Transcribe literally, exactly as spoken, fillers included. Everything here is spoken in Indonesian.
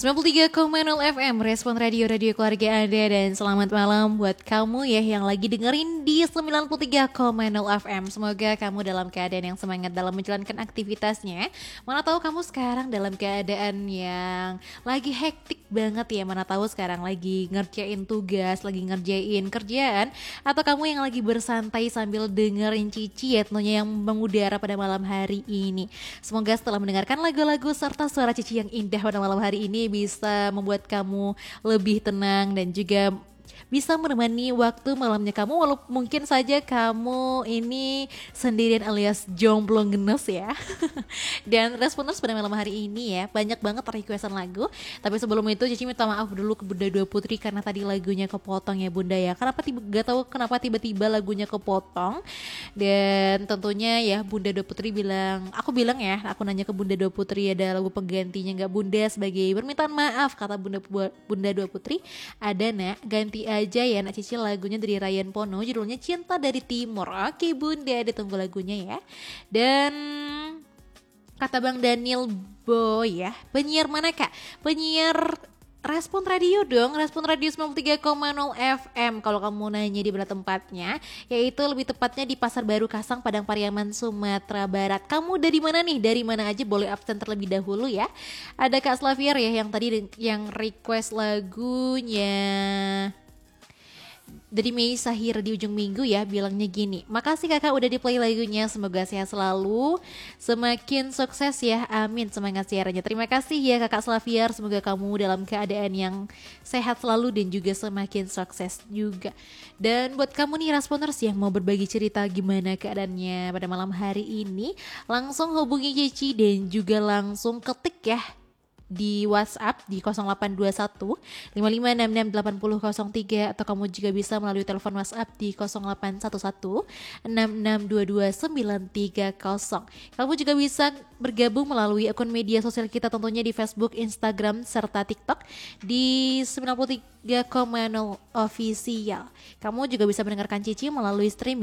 sembilan puluh tiga koma nol F M, respon radio-radio keluarga Anda. Dan selamat malam buat kamu ya yang lagi dengerin di sembilan puluh tiga koma nol F M. Semoga kamu dalam keadaan yang semangat dalam menjalankan aktivitasnya. Mana tahu kamu sekarang dalam keadaan yang lagi hektik banget ya. Mana tahu sekarang lagi ngerjain tugas, lagi ngerjain kerjaan, atau kamu yang lagi bersantai sambil dengerin Cici ya tentunya yang mengudara pada malam hari ini. Semoga setelah mendengarkan lagu-lagu serta suara Cici yang indah pada malam hari ini bisa membuat kamu lebih tenang dan juga bisa menemani waktu malamnya kamu, walaupun mungkin saja kamu ini sendirian alias jomblo genes ya. Dan responders pada malam hari ini ya banyak banget requestan lagu. Tapi sebelum itu Cici minta maaf dulu ke Bunda Dua Putri karena tadi lagunya kepotong ya Bunda ya. Kenapa tiba gak tahu kenapa tiba-tiba lagunya kepotong. Dan tentunya ya Bunda Dua Putri bilang, aku bilang ya, aku nanya ke Bunda Dua Putri ada lagu penggantinya nggak Bunda, sebagai permintaan maaf kata Bunda Bunda Dua Putri, ada nak, ganti aja ya nak Cici lagunya dari Ryan Pono, judulnya Cinta dari Timur. Oke Bunda, ditunggu lagunya ya. Dan kata Bang Daniel Boy ya, penyiar mana kak? Penyiar Respon Radio dong, Respon Radio sembilan puluh tiga koma nol F M kalau kamu nanya di mana tempatnya, yaitu lebih tepatnya di Pasar Baru Kasang, Padang Pariaman, Sumatera Barat. Kamu dari mana nih? Dari mana aja boleh absen terlebih dahulu ya. Ada Kak Slavier ya yang tadi yang request lagunya dari Mei Sahir di ujung minggu ya, bilangnya gini, makasih kakak udah di play lagunya, semoga sehat selalu, semakin sukses ya, amin, semangat siarannya. Terima kasih ya kakak Slavier, semoga kamu dalam keadaan yang sehat selalu dan juga semakin sukses juga. Dan buat kamu nih responders yang mau berbagi cerita gimana keadaannya pada malam hari ini, langsung hubungi Cici dan juga langsung ketik ya di WhatsApp di nol delapan dua satu lima lima enam enam delapan nol nol tiga, atau kamu juga bisa melalui telepon WhatsApp di nol delapan satu satu enam enam dua dua sembilan tiga nol. Kamu juga bisa bergabung melalui akun media sosial kita tentunya di Facebook, Instagram, serta TikTok di sembilan puluh tiga koma nol Official. Kamu juga bisa mendengarkan Cici melalui streaming